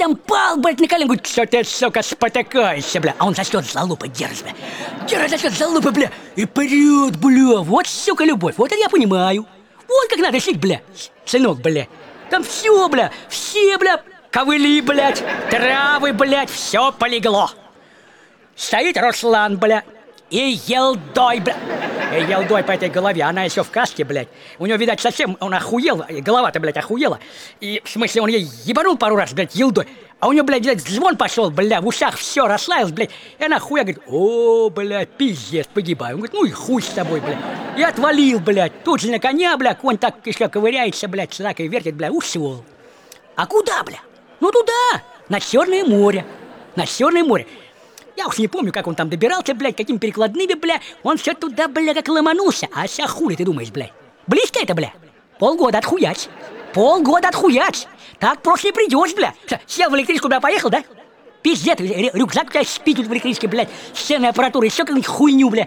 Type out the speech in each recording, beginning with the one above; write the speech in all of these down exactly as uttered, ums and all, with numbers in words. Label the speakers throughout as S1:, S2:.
S1: там пал, блядь, на колено. Говорит, что ты, сука, спотыкаешься, бля. А он за счет залупы держит, бля. Держит за счет залупы, бля. И прет, бля. Вот, сука, любовь. Вот это я понимаю. Вот как надо жить, бля. Сынок, бля. Там все, бля. Все, бля. Ковыли, блядь. Травы, блядь. Все полегло. Стоит Руслан, бля. И елдой, бля. И елдой по этой голове. Она еще в каске, блядь. У него, видать, совсем он охуел. Голова-то, блядь, охуела. И, в смысле, он ей ебанул пару раз, блядь, елдой. А у него, блядь, блядь, звон пошел, бля, в ушах все расслаилось, блядь. И она хуя говорит, о, блядь, пиздец, погибаю. Он говорит, ну и хуй с тобой, блядь. И отвалил, блядь. Тут же на коня, бля, конь так еще ковыряется, блядь, сракой вертит, бля, ушел. А куда, бля? Ну туда, на Черное море. На Черное море. Я уж не помню, как он там добирался, блядь, какими перекладными, бля. Он все туда, бля, как ломанулся. А сейчас хули ты думаешь, блядь? Близко это, бля? Полгода отхуять. Полгода отхуять. Так просто не придешь, бля. Сел в электричку, бля, поехал, да? Пиздец, рюкзак у тебя спит в электричке, блядь. Сценная аппаратура, еще какую-нибудь хуйню, бля.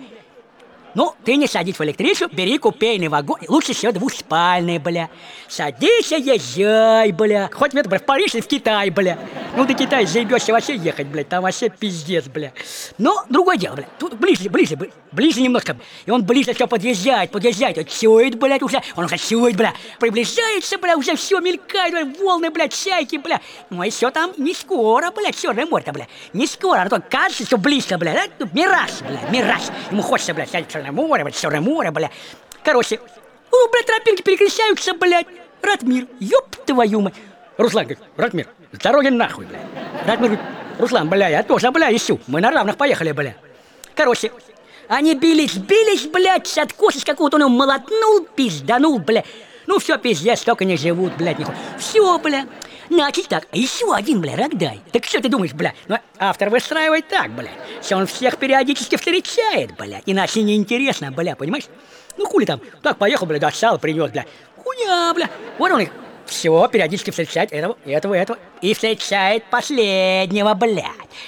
S1: Ну, ты не садись в электричку, бери купейный вагон. Лучше всего двухспальный, бля. Садись и езжай, бля. Хоть в, в Париж или в Китай, бля. Ну, до Китая заебешься вообще ехать, блядь. Там вообще пиздец, бля. Но другое дело, бля. Тут ближе, ближе, ближе немножко. И он ближе все подъезжает, подъезжает. Он чует, блядь, уже. Он уже чует, бля. Приближается, бля, уже все мелькает, бля. Волны, блядь, чайки, бля. Ну, и все там не скоро, блядь, Черное море-то, бля. Не скоро. А то кажется, что близко, бля. Да? Ну, мираж, бля, мираж. Ему хочется, блядь, сядь в Черное море, блядь, Черное море, бля. Короче, о, блядь, тропинки перекращаются, блядь. Ратмир, ёб твою мать. Руслан говорит, Ратмир, с дороги нахуй, блядь. Ратмир говорит, Руслан, бля, я тоже, бля, ищу. Мы на равных поехали, бля. Короче, они бились, бились, блядь, с откоса какого-то он его молотнул, пизданул, бля. Ну все, пиздец, столько не живут, блядь, нихуя. Все, бля. Значит так, еще один, бля, рогдай. Так что ты думаешь, бля? Ну, автор выстраивает так, бля. Что он всех периодически встречает, бля. Иначе неинтересно, бля, понимаешь? Ну хули там, так поехал, бля, достал, принес, бля. Хуйня, бля. Вот он их. Все, периодически встречает этого, этого, этого. И встречает последнего, блядь.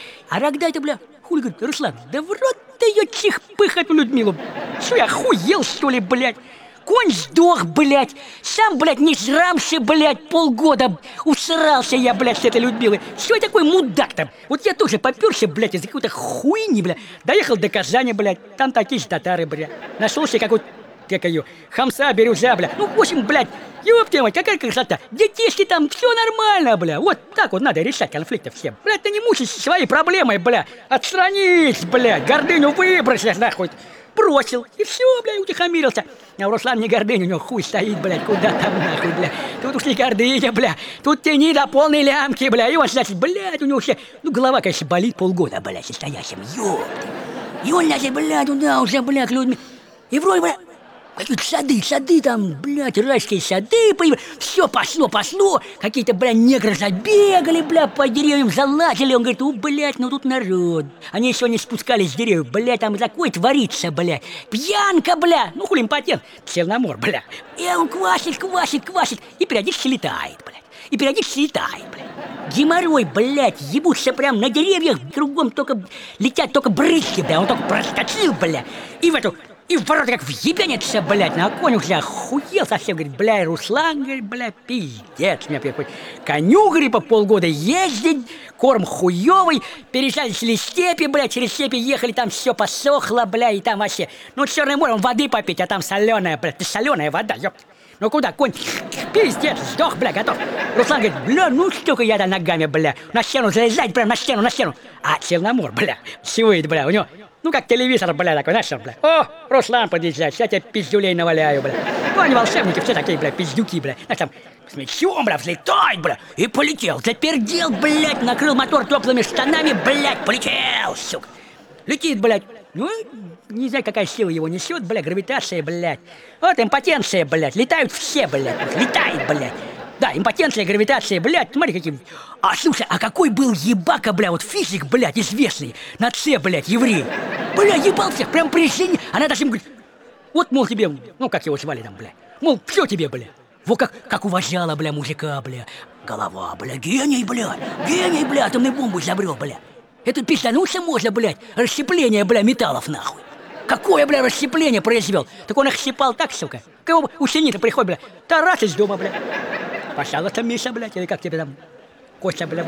S1: А рогдай-то, бля, хули, говорит, Руслан, да в рот ты ее чих-пых эту Людмилу. Что, я охуел, что ли, блядь? Конь сдох, блядь. Сам, блядь, не жрамши, блядь, полгода усрался я, блядь, с этой Людмилой. Что я такой мудак там? Вот я тоже попёрся, блядь, из-за какой-то хуйни, блядь. Доехал до Казани, блядь. Там такие же татары, блядь. Нашел себе какой-то, как ее, хамса, бирюза, блядь. Ну, в общем, блядь, ёб твою мать, какая красота. Детишки там, все нормально, бля. Вот так вот надо решать конфликты всем. Блядь, ты не мучайся своей проблемой, бля. Отстранись, блядь, гордыню выбросишь, нахуй. Бросил, и все, блядь, утихомирился. А у Руслана не гордыня, у него хуй стоит, блядь, куда там нахуй, бля. Тут уж не гордыня, бля. Тут тяни до полной лямки, бля. И он, значит, блядь, у него все, ну, голова, конечно, болит полгода, блядь, состоящим, ёпты. И он, значит, блядь, туда уже, блядь, людьми. И вроде, блядь, какие-то сады, сады там, блядь, райские сады, все пошло, пошло. Какие-то, блядь, негры забегали, блядь, по деревьям залазили. Он говорит, у, блядь, ну тут народ. Они еще не спускались с деревьев, блядь, там такое творится, блядь. Пьянка, блядь, ну хули импотент, Черномор, блядь. И он квасит, квасит, квасит, и периодически летает, блядь. И периодически летает, блядь. Геморрой, блядь, ебутся прям на деревьях, кругом только летят только брызги, блядь. Он только проскочил, блядь, и в эту... И в ворота как въебенится, блядь, на конь уже охуел совсем, говорит, бля, Руслан, говорит, бля, пиздец, мне приходит. Коню, говорит, по полгода ездить, корм хуёвый, переезжали через степи, блядь, через степи ехали, там все посохло, бля, и там вообще, ну, Черное море, он воды попить, а там соленая, блядь, соленая вода, ёпт. Ну куда, конь, пиздец, сдох, бля, готов. Руслан говорит, бля, ну столько я-то ногами, бля, на стену залезать, прям на стену, на стену. А Черномор, бля, свит, бля, у него... Ну, как телевизор, бля, такой, знаешь, бля. О, Руслан подъезжает, я тебе пиздюлей наваляю, бля. Ну, они волшебники, все такие, бля, пиздюки, бля. Знаешь, там, с мячом, бля, взлетает, бля, и полетел. Запердел, блядь, накрыл мотор теплыми штанами, блядь, полетел, сука. Летит, блядь. Ну, не знаю, какая сила его несет, бля, гравитация, блядь. Вот импотенция, блядь, летают все, блядь, летает, блядь. Да, импотенция, гравитация, блядь, смотри, каким... А, слушай, а какой был ебака, бля, вот физик, блядь, известный, на С, блядь, еврей. Бля, ебал всех, прям при жизни. Она даже ему говорит, вот, мол, тебе, ну, как его звали там, бля, мол, все тебе, бля. Вот как, как уважала, бля, мужика, бля. Голова, бля, гений, бля, гений, бля, атомную бомбу изобрел, бля. Это пиздануться можно, блядь, расщепление, бля, металлов, нахуй. Какое, бля, расщепление произвел? Так он их щипал так, сука. Кого ученик-то приходит, бля, тарас из дома, бля. Пожалуйста, Миша, блядь, или как тебе там, Костя, бля,